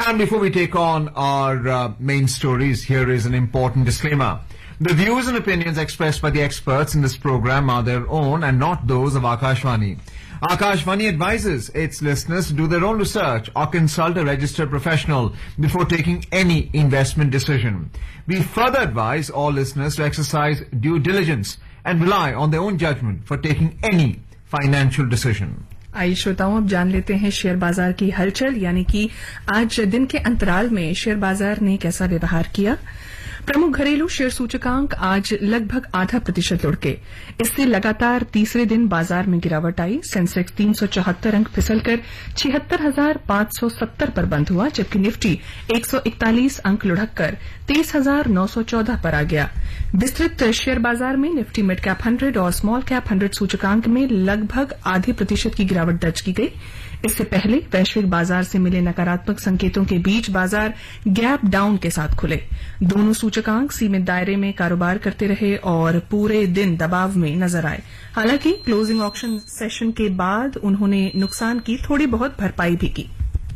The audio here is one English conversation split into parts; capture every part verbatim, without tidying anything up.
And before we take on our uh, main stories, here is an important disclaimer. The views and opinions expressed by the experts in this program are their own and not those of Akashvani. Akashvani advises its listeners to do their own research or consult a registered professional before taking any investment decision. We further advise all listeners to exercise due diligence and rely on their own judgment for taking any financial decision. आइए श्रोताओं, अब जान लेते हैं share बाजार की हलचल, यानी कि आज दिन के अंतराल में शेयर बाजार ने कैसा व्यवहार किया। प्रमुख घरेलू शेयर सूचकांक आज लगभग आधा प्रतिशत लुढ़के। इससे लगातार तीसरे दिन बाजार में गिरावट आई। सेंसेक्स तीन सौ चौहत्तर अंक फिसलकर छिहत्तर हजार पांच सौ सत्तर पर बंद हुआ, जबकि निफ्टी एक सौ इकतालीस अंक लुढ़ककर तेईस हजार नौ सौ चौदह पर आ गया। विस्तृत शेयर बाजार में निफ्टी मिड कैप हंड्रेड और स्मॉल कैप हंड्रेड सूचकांक में लगभग आधे प्रतिशत की गिरावट दर्ज की गई। इससे पहले वैश्विक बाजार से मिले नकारात्मक संकेतों के बीच बाजार गैप डाउन के साथ खुले। दोनों सूचकांक सीमित दायरे में कारोबार करते रहे और पूरे दिन दबाव में नजर आए। हालांकि क्लोजिंग ऑक्शन सेशन के बाद उन्होंने नुकसान की थोड़ी बहुत भरपाई भी की।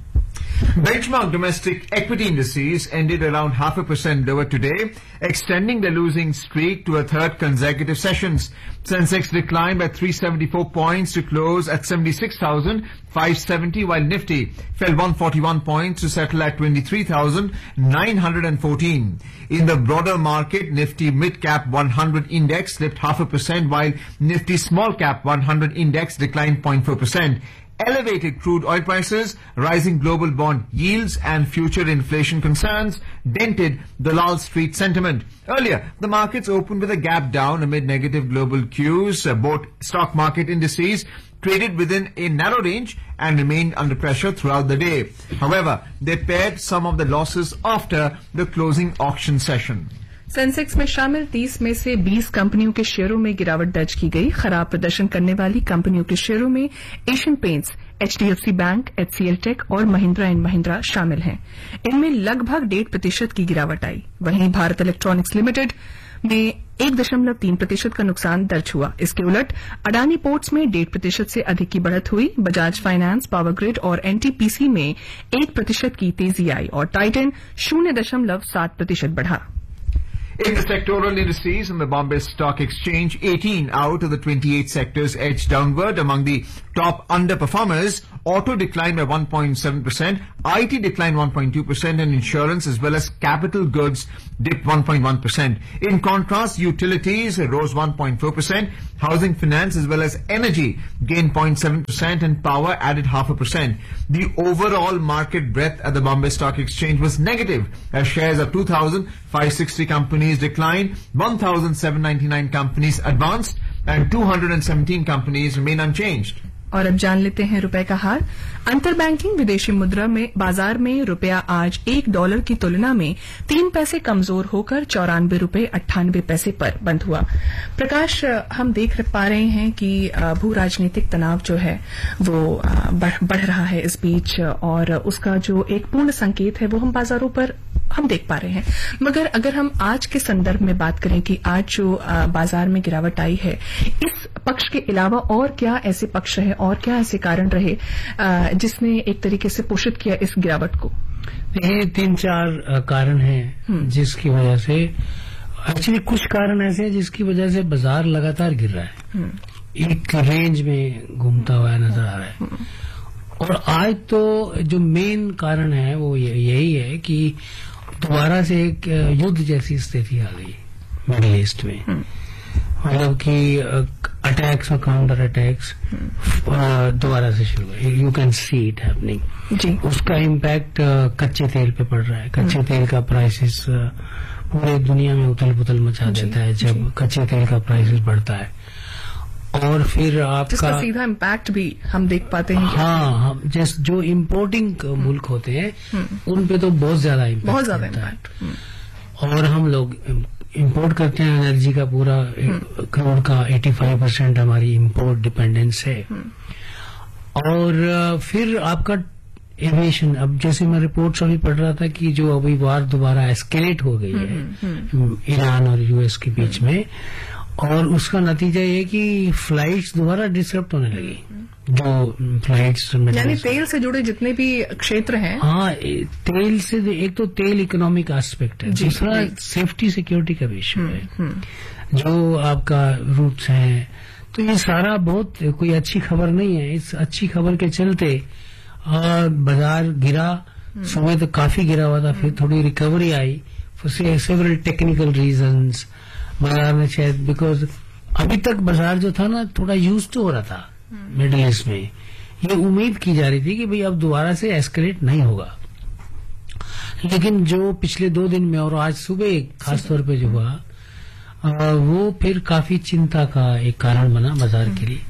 Benchmark domestic equity indices ended around half a percent lower today, extending their losing streak to a third consecutive sessions. Sensex declined by three hundred seventy-four points to close at seventy-six thousand five hundred seventy, while Nifty fell one hundred forty-one points to settle at twenty-three thousand nine hundred fourteen. In the broader market, Nifty Mid Cap one hundred index slipped half a percent, while Nifty Small Cap one hundred index declined zero point four percent. Elevated crude oil prices, rising global bond yields and future inflation concerns dented the Wall Street sentiment. Earlier, the markets opened with a gap down amid negative global cues. Uh, both stock market indices traded within a narrow range and remained under pressure throughout the day. However, they pared some of the losses after the closing auction session. Sensex में शामिल तीस में से बीस कंपनियों के शेयरों में गिरावट दर्ज की गई। खराब प्रदर्शन करने वाली कंपनियों के शेयरों में Asian paints, HDFC bank, HCL take और महिंद्रा एंड महिंद्रा शामिल हैं। इनमें लगभग डेढ़ प्रतिशत की गिरावट आई। वहीं भारत इलेक्ट्रॉनिक्स लिमिटेड में एक दशमलव तीन प्रतिशत का नुकसान दर्ज हुआ। इसके उलट अडानी पोर्ट्स में डेढ़ प्रतिशत से अधिक की बढ़त हुई। बजाज फाइनेंस, पावर ग्रिड और एनटीपीसी में एक प्रतिशत की तेजी आई और टाइटन शून्य दशमलव सात प्रतिशत बढ़ा। In the sectoral indices on the Bombay Stock Exchange, eighteen out of the twenty-eight sectors edged downward. Among the top underperformers, auto declined by one point seven percent, I T declined one point two percent, and insurance as well as capital goods dipped one point one percent. In contrast, utilities rose one point four percent, housing finance as well as energy gained zero point seven percent, and power added half a percent. The overall market breadth at the Bombay Stock Exchange was negative, as shares of two thousand five hundred sixty companies declined, one thousand seven hundred ninety-nine companies advanced, and two hundred seventeen companies remain unchanged. और अब जान लेते हैं रुपए का हाल। अंतर banking विदेशी मुद्रा में बाजार में रुपया आज एक डॉलर की तुलना में तीन पैसे कमजोर होकर चौरानवे रुपए अट्ठानवे पैसे पर बंद हुआ। प्रकाश, हम देख पा रहे हैं कि भू राजनीतिक तनाव जो है वो बढ़, बढ़ रहा है इस बीच, और उसका जो एक पूर्ण संकेत है वो हम बाजारों पर हम देख पा रहे हैं। मगर अगर हम आज के संदर्भ में बात करें कि आज जो बाजार में गिरावट आई है, इस पक्ष के अलावा और क्या ऐसे पक्ष रहे और क्या ऐसे कारण रहे जिसने एक तरीके से पोषित किया इस गिरावट को? ये तीन चार कारण हैं जिसकी वजह से, एक्चुअली कुछ कारण ऐसे हैं जिसकी वजह से बाजार लगातार गिर रहा है, एक रेंज में घूमता हुआ नजर आ रहा है। और आज तो जो मेन कारण है वो यही है कि दोबारा से एक युद्ध जैसी स्थिति आ गई मिडिल ईस्ट में। मतलब कि अटैक्स और काउंटर अटैक्स दोबारा से शुरू हुए। You can see it happening. उसका इम्पैक्ट कच्चे तेल पे पड़ रहा है। कच्चे तेल का प्राइसेस पूरे दुनिया में उथल पुथल मचा देता है जब कच्चे तेल का प्राइसेस बढ़ता है। और फिर आपका सीधा इम्पैक्ट भी हम देख पाते हैं। हाँ, जैसे जो इम्पोर्टिंग मुल्क होते हैं उन पे तो बहुत ज्यादा इम्पैक्ट बहुत ज्यादा इम्पैक्ट। और हम लोग इम्पोर्ट करते हैं एनर्जी का, पूरा क्रूड का पचासी परसेंट हमारी इम्पोर्ट डिपेंडेंस है। और फिर आपका एविएशन, अब जैसे मैं रिपोर्ट्स अभी पढ़ रहा था कि जो अभी वार दोबारा एस्केलेट हो गई है ईरान और यूएस के बीच में, और उसका नतीजा ये कि फ्लाइट्स दोबारा डिसरप्ट होने लगी, जो फ्लाइट्स यानी तेल से जुड़े जितने भी क्षेत्र हैं। हाँ, तेल से एक तो तेल इकोनॉमिक एस्पेक्ट है, दूसरा सेफ्टी सिक्योरिटी का विषय है, जो आपका रूट्स हैं, तो ये सारा बहुत कोई अच्छी खबर नहीं है। इस अच्छी खबर के चलते और बाजार गिरा, समय तो काफी गिरा हुआ था, फिर थोड़ी recovery I for several technical reasons. बाजार में शायद बिकॉज अभी तक बाजार जो था ना थोड़ा यूज तो हो रहा था मिडिल ईस्ट में, ये उम्मीद की जा रही थी कि भाई अब दोबारा से एस्केलेट नहीं होगा, लेकिन जो पिछले दो दिन में और आज सुबह खासतौर पे जो हुआ वो फिर काफी चिंता का एक कारण बना बाजार के लिए,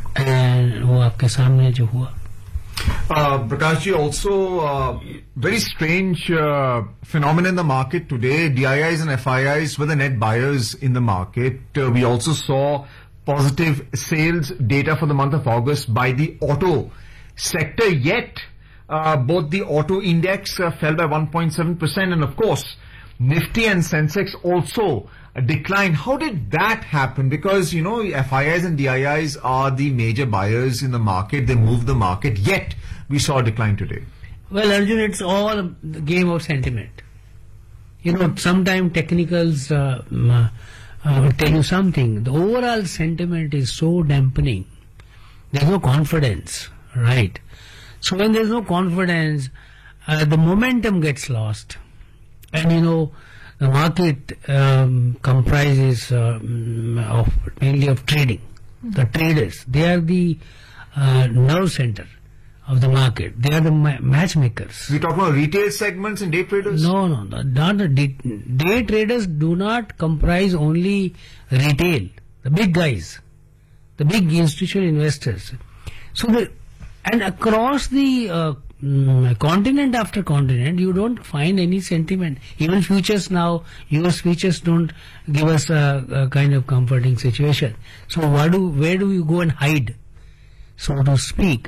एंड वो आपके सामने जो हुआ। Uh, Prakash ji, also uh, very strange uh, phenomenon in the market today. D I Is and F I Is were the net buyers in the market. Uh, we also saw positive sales data for the month of August by the auto sector. Yet, uh, both the auto index uh, fell by one point seven percent, and of course, Nifty and Sensex also uh, declined. How did that happen? Because, you know, F I Is and D I Is are the major buyers in the market. They move the market. Yet, we saw a decline today. Well, Arjun, it's all a game of sentiment. You know, sometimes technicals uh, uh, will tell you something. The overall sentiment is so dampening. There's no confidence, right? So when there's no confidence, uh, the momentum gets lost. And you know, the market um, comprises uh, of mainly of trading. The traders, they are the uh, nerve center of the market. They are the ma matchmakers. We talk about retail segments and day traders? No, no, no, not the day, day traders do not comprise only retail, the big guys, the big institutional investors. So the, and across the uh, Mm, continent after continent, you don't find any sentiment. Even futures now, U S futures don't give us a, a kind of comforting situation. So what do, where do you go and hide, so to speak?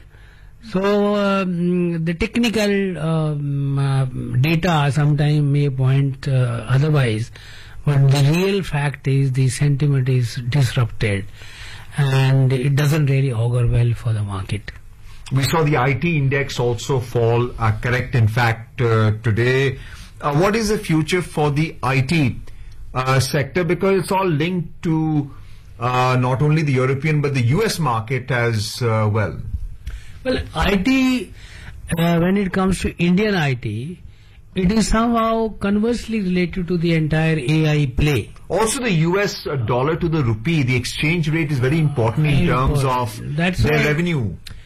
So um, the technical um, uh, data sometimes may point uh, otherwise, but the real fact is the sentiment is disrupted, and it doesn't really augur well for the market. We saw the I T index also fall, uh, correct in fact uh, today. Uh, what is the future for the I T uh, sector? Because it's all linked to uh, not only the European but the U S market as uh, well. Well, I T, uh, when it comes to Indian I T, it is somehow conversely related to the entire A I play. Also the U S dollar to the rupee, the exchange rate is very important in Very terms important. of That's their why revenue.